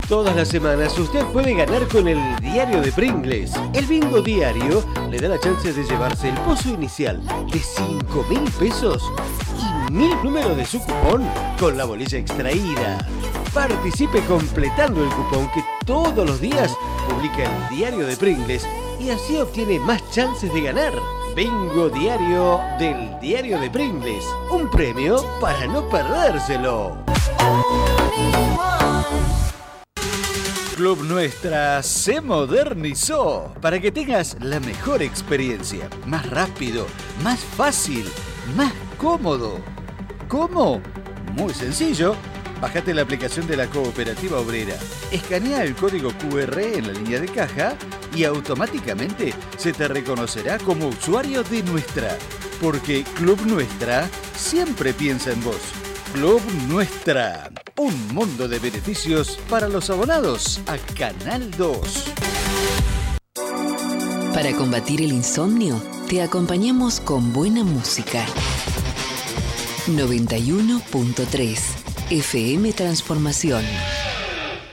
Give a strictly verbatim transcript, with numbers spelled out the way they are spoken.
Todas las semanas usted puede ganar con el diario de Pringles. El bingo diario le da la chance de llevarse el pozo inicial de cinco mil pesos y mil números de su cupón con la bolilla extraída. Participe completando el cupón que todos los días publica el diario de Pringles y así obtiene más chances de ganar. Bingo diario del diario de Pringles. Un premio para no perdérselo. Club Nuestra se modernizó para que tengas la mejor experiencia, más rápido, más fácil, más cómodo. ¿Cómo? Muy sencillo. Bájate la aplicación de la Cooperativa Obrera, escanea el código cu erre en la línea de caja y automáticamente se te reconocerá como usuario de Nuestra, porque Club Nuestra siempre piensa en vos. Club Nuestra, un mundo de beneficios para los abonados a Canal dos. Para combatir el insomnio, te acompañamos con buena música. noventa y uno punto tres F M Transformación.